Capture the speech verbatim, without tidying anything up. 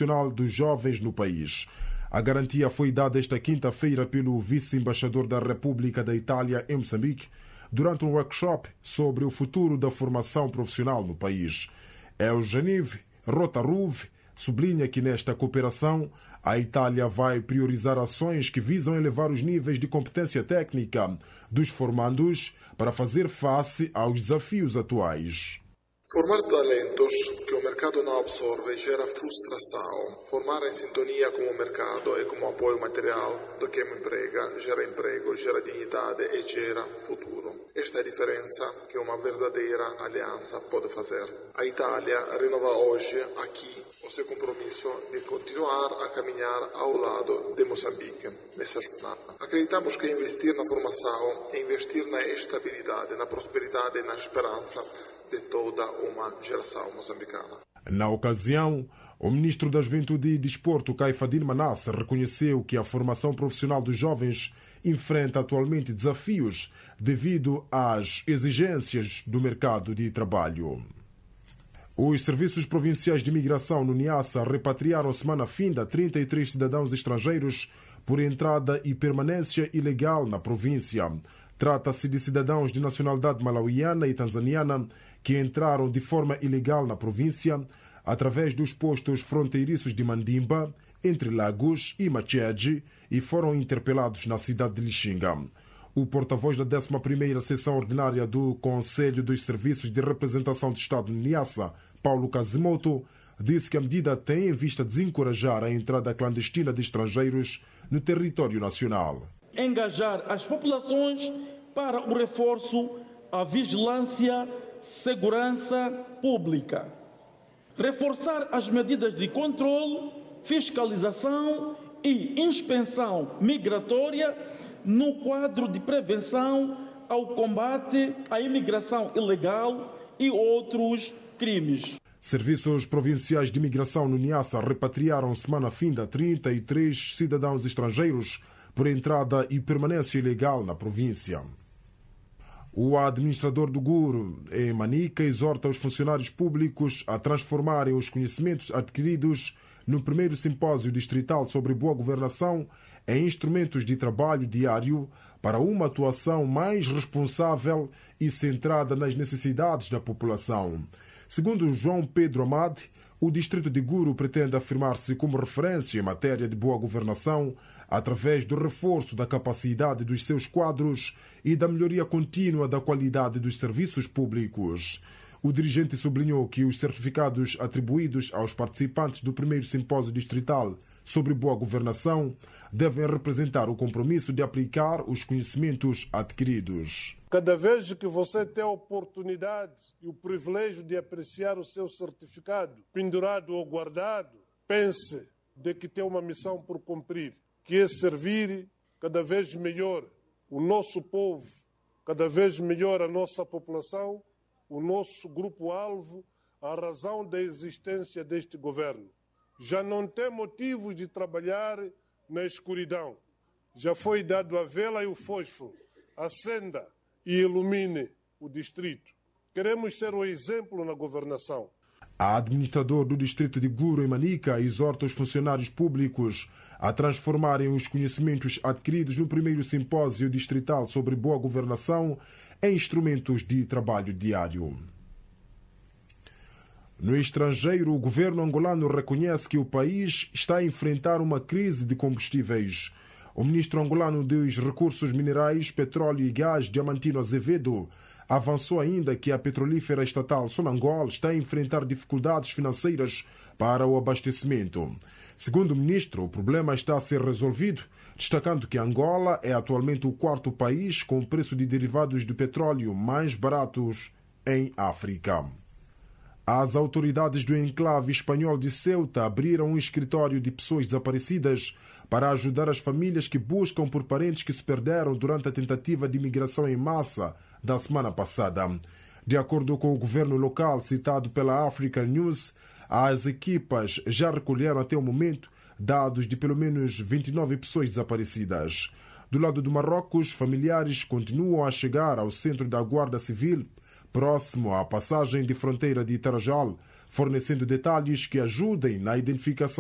profissional dos jovens no país. A garantia foi dada esta quinta-feira pelo vice-embaixador da República da Itália em Moçambique durante um workshop sobre o futuro da formação profissional no país. Eugenive Rotaruve sublinha que nesta cooperação a Itália vai priorizar ações que visam elevar os níveis de competência técnica dos formandos para fazer face aos desafios atuais. Formar talentos que o mercado não absorve gera frustração. Formar em sintonia com o mercado e como apoio material do que me emprega gera emprego, gera dignidade e gera futuro. Esta é a diferença que uma verdadeira aliança pode fazer. A Itália renova hoje, aqui, o seu compromisso de continuar a caminhar ao lado de Moçambique nessa jornada. Acreditamos que investir na formação é investir na estabilidade, na prosperidade e na esperança de toda uma geração moçambicana. Na ocasião, o ministro da Juventude e Desporto, Caifadine Manasse, reconheceu que a formação profissional dos jovens enfrenta atualmente desafios devido às exigências do mercado de trabalho. Os serviços provinciais de imigração no Niassa repatriaram semana finda trinta e três cidadãos estrangeiros por entrada e permanência ilegal na província. Trata-se de cidadãos de nacionalidade malauiana e tanzaniana que entraram de forma ilegal na província através dos postos fronteiriços de Mandimba, entre Lagos e Machede, e foram interpelados na cidade de Lixinga. O porta-voz da décima primeira Sessão Ordinária do Conselho dos Serviços de Representação de Estado no Niassa, Paulo Kazimoto, disse que a medida tem em vista desencorajar a entrada clandestina de estrangeiros no território nacional. Engajar as populações para o reforço à vigilância, segurança pública. Reforçar as medidas de controle, fiscalização e inspeção migratória no quadro de prevenção ao combate à imigração ilegal e outros crimes. Serviços provinciais de imigração no Niassa repatriaram semana finda trinta e três cidadãos estrangeiros por entrada e permanência ilegal na província. O administrador do G U R, em Manica, exorta os funcionários públicos a transformarem os conhecimentos adquiridos no primeiro simpósio distrital sobre boa governação em instrumentos de trabalho diário para uma atuação mais responsável e centrada nas necessidades da população. Segundo João Pedro Amade, o distrito de Guru pretende afirmar-se como referência em matéria de boa governação através do reforço da capacidade dos seus quadros e da melhoria contínua da qualidade dos serviços públicos. O dirigente sublinhou que os certificados atribuídos aos participantes do primeiro simpósio distrital sobre boa governação devem representar o compromisso de aplicar os conhecimentos adquiridos. Cada vez que você tem a oportunidade e o privilégio de apreciar o seu certificado pendurado ou guardado, pense de que tem uma missão por cumprir, que é servir cada vez melhor o nosso povo, cada vez melhor a nossa população, o nosso grupo-alvo, a razão da existência deste governo. Já não tem motivos de trabalhar na escuridão. Já foi dado a vela e o fósforo. Acenda e ilumine o distrito. Queremos ser um exemplo na governação. A administrador do distrito de Guru, em Manica, exorta os funcionários públicos a transformarem os conhecimentos adquiridos no primeiro simpósio distrital sobre boa governação em instrumentos de trabalho diário. No estrangeiro, o governo angolano reconhece que o país está a enfrentar uma crise de combustíveis. O ministro angolano dos Recursos Minerais, Petróleo e Gás, Diamantino Azevedo, avançou ainda que a petrolífera estatal Sonangol está a enfrentar dificuldades financeiras para o abastecimento. Segundo o ministro, o problema está a ser resolvido, destacando que Angola é atualmente o quarto país com o preço de derivados de petróleo mais baratos em África. As autoridades do enclave espanhol de Ceuta abriram um escritório de pessoas desaparecidas para ajudar as famílias que buscam por parentes que se perderam durante a tentativa de imigração em massa da semana passada. De acordo com o governo local citado pela Africa News, as equipas já recolheram até o momento dados de pelo menos vinte e nove pessoas desaparecidas. Do lado do Marrocos, familiares continuam a chegar ao centro da Guarda Civil, próximo à passagem de fronteira de Tarajal, fornecendo detalhes que ajudem na identificação